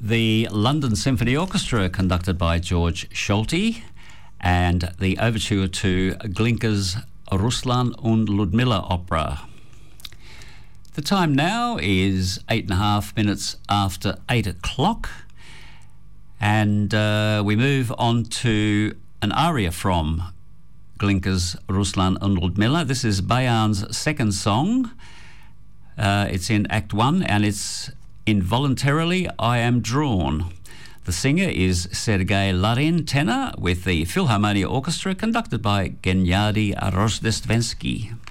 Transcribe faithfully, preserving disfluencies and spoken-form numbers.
The London Symphony Orchestra, conducted by George Scholti, and the overture to Glinka's Ruslan und Ludmilla opera. The time now is eight and a half minutes after eight o'clock, and uh, we move on to an aria from Glinka's Ruslan und Ludmilla. This is Bayan's second song. Uh, it's in Act One, and it's Involuntarily I Am Drawn. The singer is Sergei Larin, tenor, with the Philharmonia Orchestra, conducted by Gennady Rozdestvensky.